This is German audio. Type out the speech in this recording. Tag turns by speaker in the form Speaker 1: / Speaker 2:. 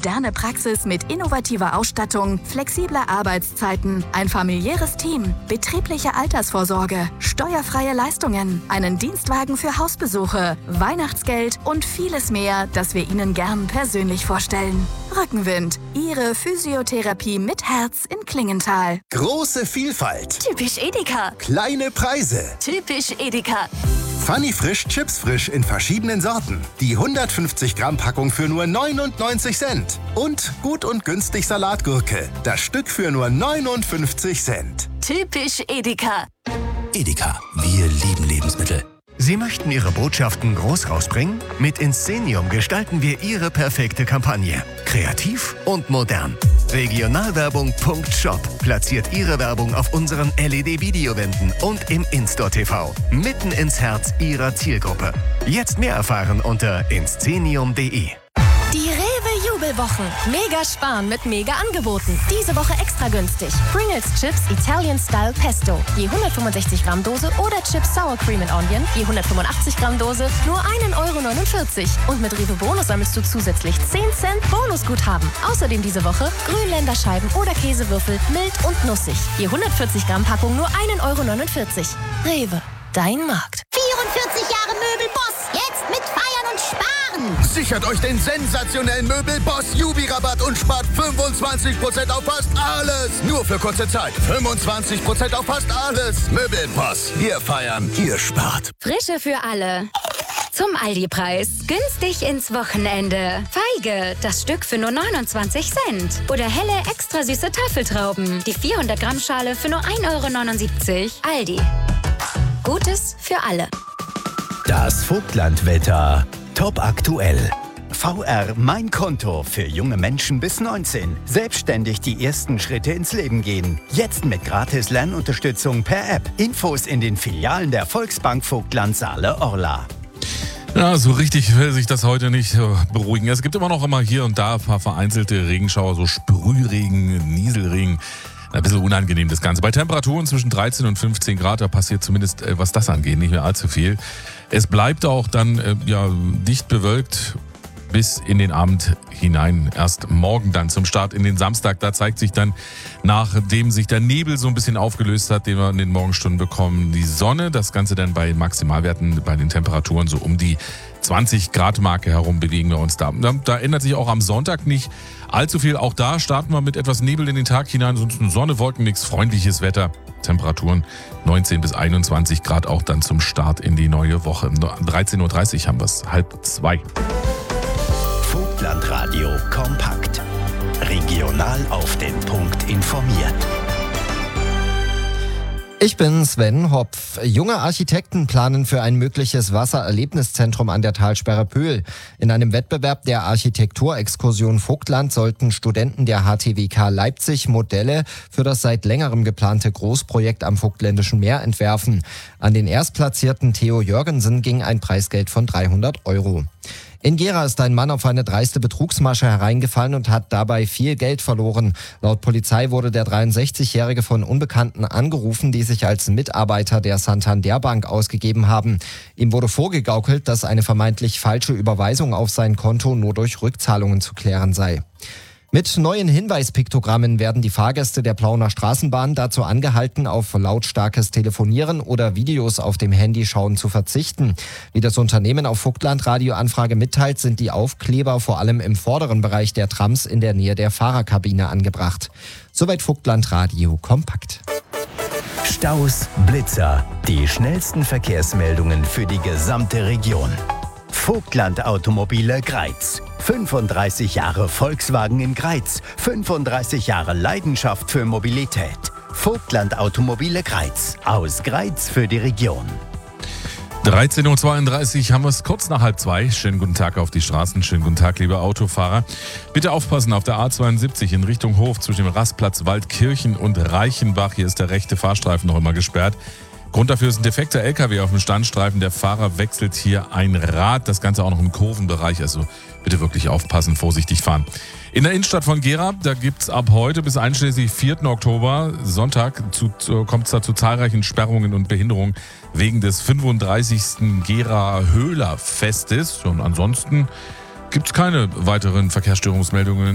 Speaker 1: moderne Praxis mit innovativer Ausstattung, flexibler Arbeitszeiten, ein familiäres Team, betriebliche Altersvorsorge, steuerfreie Leistungen, einen Dienstwagen für Hausbesuche, Weihnachtsgeld und vieles mehr, das wir Ihnen gern persönlich vorstellen. Rückenwind, Ihre Physiotherapie mit Herz in Klingenthal.
Speaker 2: Große Vielfalt.
Speaker 3: Typisch Edeka.
Speaker 2: Kleine Preise.
Speaker 3: Typisch Edeka.
Speaker 2: Funny Frisch, Chips frisch in verschiedenen Sorten. Die 150 Gramm Packung für nur 99 Cent. Und gut und günstig Salatgurke. Das Stück für nur 59 Cent.
Speaker 3: Typisch Edeka.
Speaker 4: Edeka, wir lieben Lebensmittel.
Speaker 5: Sie möchten Ihre Botschaften groß rausbringen? Mit Inscenium gestalten wir Ihre perfekte Kampagne. Kreativ und modern. Regionalwerbung.shop platziert Ihre Werbung auf unseren LED-Videowänden und im In-Store TV. Mitten ins Herz Ihrer Zielgruppe. Jetzt mehr erfahren unter inscenium.de.
Speaker 6: Die Rewe-Jubelwochen. Mega sparen mit Mega-Angeboten. Diese Woche extra günstig. Pringles Chips Italian Style Pesto. Je 165 Gramm Dose oder Chips Sour Cream and Onion. Je 185 Gramm Dose nur 1,49 €. Und mit Rewe Bonus sammelst du zusätzlich 10 Cent Bonusguthaben. Außerdem diese Woche Grünländerscheiben oder Käsewürfel mild und nussig. Je 140 Gramm Packung nur 1,49 €. Rewe, dein Markt.
Speaker 7: 44 Jahre Möbelboss. Jetzt mit Feiern und Sparen.
Speaker 8: Sichert euch den sensationellen Möbelboss-Jubi-Rabatt und spart 25% auf fast alles. Nur für kurze Zeit. 25% auf fast alles. Möbelboss. Wir feiern, ihr spart.
Speaker 9: Frische für alle. Zum Aldi-Preis. Günstig ins Wochenende. Feige, das Stück für nur 29 Cent. Oder helle, extra süße Tafeltrauben. Die 400 Gramm Schale für nur 1,79 €. Aldi. Gutes für alle.
Speaker 4: Das Vogtlandwetter. Top aktuell. VR Mein Konto für junge Menschen bis 19. Selbstständig die ersten Schritte ins Leben gehen. Jetzt mit gratis Lernunterstützung per App. Infos in den Filialen der Volksbank Vogtland Saale-Orla.
Speaker 10: Ja, so richtig will sich das heute nicht beruhigen. Es gibt immer noch hier und da ein paar vereinzelte Regenschauer, so Sprühregen, Nieselregen. Ein bisschen unangenehm das Ganze. Bei Temperaturen zwischen 13 und 15 Grad, da passiert zumindest, was das angeht, nicht mehr allzu viel. Es bleibt auch dann dicht bewölkt bis in den Abend hinein. Erst morgen dann zum Start in den Samstag. Da zeigt sich dann, nachdem sich der Nebel so ein bisschen aufgelöst hat, den wir in den Morgenstunden bekommen, die Sonne. Das Ganze dann bei Maximalwerten, bei den Temperaturen so um die 20 Grad Marke herum bewegen wir uns da. Da ändert sich auch am Sonntag nicht allzu viel. Auch da starten wir mit etwas Nebel in den Tag hinein. Ansonsten Sonne, Wolken, nichts, freundliches Wetter. Temperaturen 19 bis 21 Grad auch dann zum Start in die neue Woche. 13:30 Uhr haben wir es, 1:30.
Speaker 4: Vogtlandradio kompakt. Regional auf den Punkt informiert.
Speaker 11: Ich bin Sven Hopf. Junge Architekten planen für ein mögliches Wassererlebniszentrum an der Talsperre Pöhl. In einem Wettbewerb der Architekturexkursion Vogtland sollten Studenten der HTWK Leipzig Modelle für das seit längerem geplante Großprojekt am Vogtländischen Meer entwerfen. An den Erstplatzierten Theo Jürgensen ging ein Preisgeld von 300 €. In Gera ist ein Mann auf eine dreiste Betrugsmasche hereingefallen und hat dabei viel Geld verloren. Laut Polizei wurde der 63-Jährige von Unbekannten angerufen, die sich als Mitarbeiter der Santander Bank ausgegeben haben. Ihm wurde vorgegaukelt, dass eine vermeintlich falsche Überweisung auf sein Konto nur durch Rückzahlungen zu klären sei. Mit neuen Hinweispiktogrammen werden die Fahrgäste der Plauner Straßenbahn dazu angehalten, auf lautstarkes Telefonieren oder Videos auf dem Handy schauen zu verzichten. Wie das Unternehmen auf Vogtland-Radio-Anfrage mitteilt, sind die Aufkleber vor allem im vorderen Bereich der Trams in der Nähe der Fahrerkabine angebracht. Soweit Vogtland-Radio kompakt.
Speaker 4: Staus, Blitzer, die schnellsten Verkehrsmeldungen für die gesamte Region. Vogtland Automobile Greiz. 35 Jahre Volkswagen in Greiz. 35 Jahre Leidenschaft für Mobilität. Vogtland Automobile Greiz. Aus Greiz für die Region.
Speaker 10: 13:32 Uhr haben wir es kurz nach 1:30. Schönen guten Tag auf die Straßen. Schönen guten Tag, liebe Autofahrer. Bitte aufpassen auf der A72 in Richtung Hof zwischen dem Rastplatz Waldkirchen und Reichenbach. Hier ist der rechte Fahrstreifen noch immer gesperrt. Grund dafür ist ein defekter LKW auf dem Standstreifen. Der Fahrer wechselt hier ein Rad. Das Ganze auch noch im Kurvenbereich. Also bitte wirklich aufpassen, vorsichtig fahren. In der Innenstadt von Gera, da gibt es ab heute bis einschließlich 4. Oktober, Sonntag, kommt es da zu zahlreichen Sperrungen und Behinderungen wegen des 35. Gera-Höhler-Festes. Und ansonsten gibt es keine weiteren Verkehrsstörungsmeldungen.